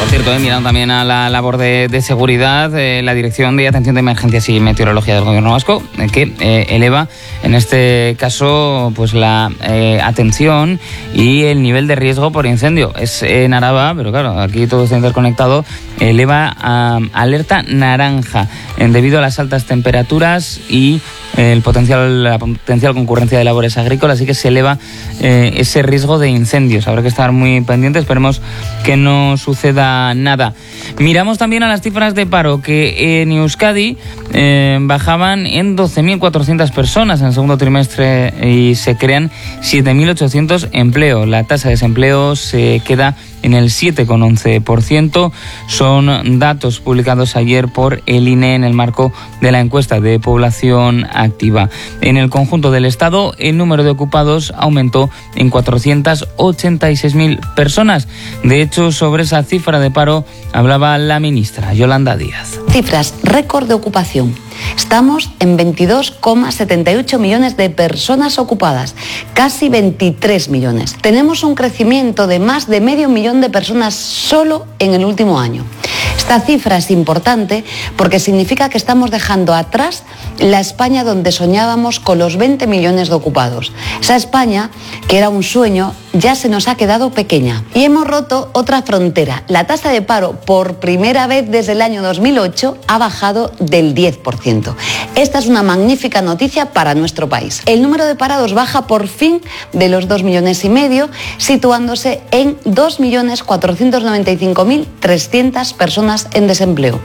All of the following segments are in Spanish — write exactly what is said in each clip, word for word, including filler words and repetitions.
cierto, eh, mirando también a la labor de, de seguridad, eh, la Dirección de Atención de Emergencias y Meteorología del Gobierno Vasco, eh, que eh, eleva en este caso pues la eh, atención y el nivel de riesgo por incendio. Es en Araba, pero claro, aquí todo está interconectado, eleva a alerta naranja eh, debido a las altas temperaturas y el potencial, la potencial concurrencia de labores agrícolas, así que se eleva eh, ese riesgo de incendios. Habrá que estar muy pendientes, esperemos que no suceda nada. Miramos también a las cifras de paro, que en Euskadi eh, bajaban en doce mil cuatrocientas personas en el segundo trimestre y se crean siete mil ochocientos empleos. La tasa de desempleo se queda en el siete coma once por ciento. Son datos publicados ayer por el I N E en el marco de la encuesta de población activa. En el conjunto del Estado, el número de ocupados aumentó en cuatrocientas ochenta y seis mil personas. De hecho, sobre esa cifra de paro hablaba la ministra Yolanda Díaz. Cifras récord de ocupación. Estamos en veintidós coma setenta y ocho millones de personas ocupadas, casi veintitrés millones. Tenemos un crecimiento de más de medio millón de personas solo en el último año. Esta cifra es importante porque significa que estamos dejando atrás la España donde soñábamos con los veinte millones de ocupados. Esa España, que era un sueño, ya se nos ha quedado pequeña. Y hemos roto otra frontera. La tasa de paro, por primera vez desde el año dos mil ocho, ha bajado del diez por ciento. Esta es una magnífica noticia para nuestro país. El número de parados baja por fin de los dos millones y medio, situándose en dos millones cuatrocientos noventa y cinco mil trescientas personas en desempleo.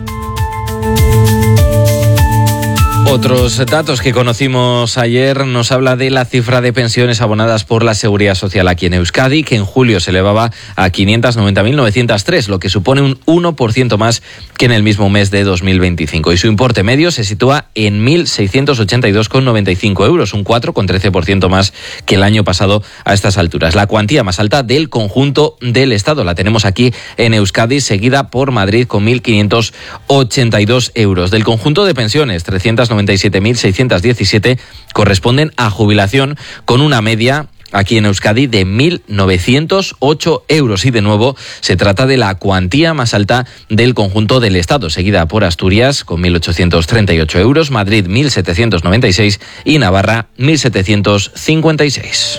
Otros datos que conocimos ayer nos habla de la cifra de pensiones abonadas por la Seguridad Social aquí en Euskadi, que en julio se elevaba a quinientas noventa mil novecientos tres, lo que supone un uno por ciento más que en el mismo mes de dos mil veinticinco. Y su importe medio se sitúa en mil seiscientos ochenta y dos coma noventa y cinco euros, un cuatro coma trece por ciento más que el año pasado a estas alturas. La cuantía más alta del conjunto del Estado la tenemos aquí en Euskadi, seguida por Madrid con mil quinientos ochenta y dos euros. Del conjunto de pensiones, trescientas noventa y siete mil seiscientos diecisiete corresponden a jubilación, con una media aquí en Euskadi de mil novecientos ocho euros. Y de nuevo se trata de la cuantía más alta del conjunto del Estado, seguida por Asturias con mil ochocientos treinta y ocho euros, Madrid mil setecientos noventa y seis y Navarra mil setecientos cincuenta y seis.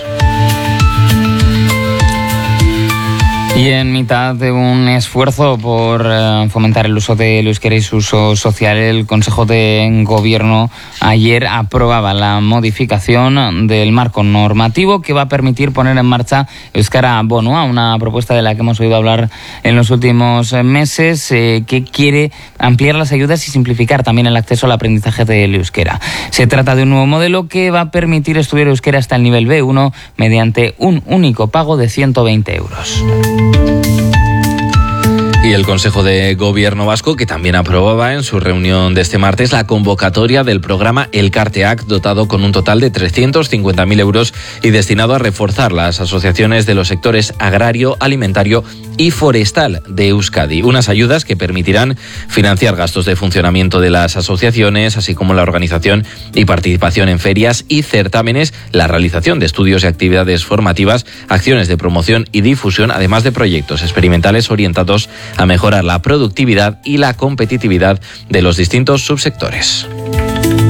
Y en mitad de un esfuerzo por eh, fomentar el uso del euskera y su uso social, el Consejo de Gobierno ayer aprobaba la modificación del marco normativo que va a permitir poner en marcha Euskara Bonua, una propuesta de la que hemos oído hablar en los últimos meses, eh, que quiere ampliar las ayudas y simplificar también el acceso al aprendizaje del euskera. Se trata de un nuevo modelo que va a permitir estudiar euskera hasta el nivel be uno mediante un único pago de ciento veinte euros. Y el Consejo de Gobierno vasco, que también aprobaba en su reunión de este martes la convocatoria del programa Elkarteak, dotado con un total de trescientos cincuenta mil euros y destinado a reforzar las asociaciones de los sectores agrario, alimentario y forestal de Euskadi. Unas ayudas que permitirán financiar gastos de funcionamiento de las asociaciones, así como la organización y participación en ferias y certámenes, la realización de estudios y actividades formativas, acciones de promoción y difusión, además de proyectos experimentales orientados a mejorar la productividad y la competitividad de los distintos subsectores.